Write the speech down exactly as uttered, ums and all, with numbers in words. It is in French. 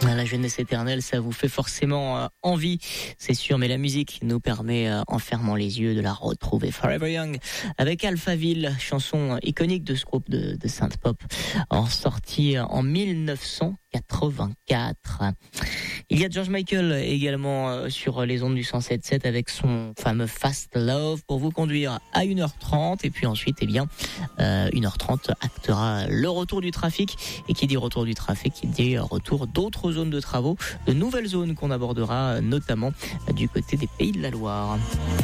La jeunesse éternelle, ça vous fait forcément euh, envie, c'est sûr, mais la musique nous permet, euh, en fermant les yeux, de la retrouver. Forever Young, avec Alphaville, chanson iconique de ce groupe de, de synth-pop, en sortie en mille neuf cent quatre-vingt-quatre. Il y a George Michael également euh, sur les ondes du cent sept virgule sept avec son fameux Fast Love pour vous conduire à une heure trente, et puis ensuite, eh bien, euh, une heure trente actera le retour du trafic, et qui dit retour du trafic, qui dit retour d'autres zones de travaux, de nouvelles zones qu'on abordera notamment du côté des Pays de la Loire.